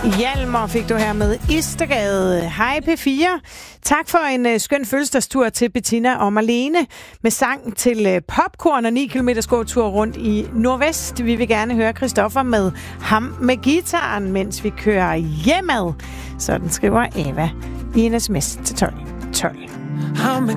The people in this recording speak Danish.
Hjalmar fik du her med Istergade. Hej P4. Tak for en skøn fødselsdagstur til Bettina og Marlene med sang til popcorn og 9 km gåtur rundt i Nordvest. Vi vil gerne høre Christoffer med ham med gitaren, mens vi kører hjemad. Sådan skriver Eva i en sms til 12.